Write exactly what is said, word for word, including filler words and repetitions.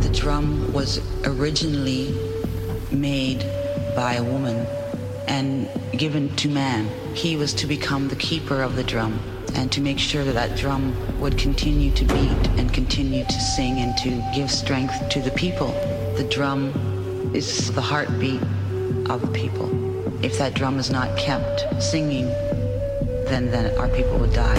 the drum was originally made by a woman and given to man. He was to become the keeper of the drum and to make sure that that drum would continue to beat and continue to sing and to give strength to the people. The drum is the heartbeat of the people. If that drum is not kept singing, then, then our people would die.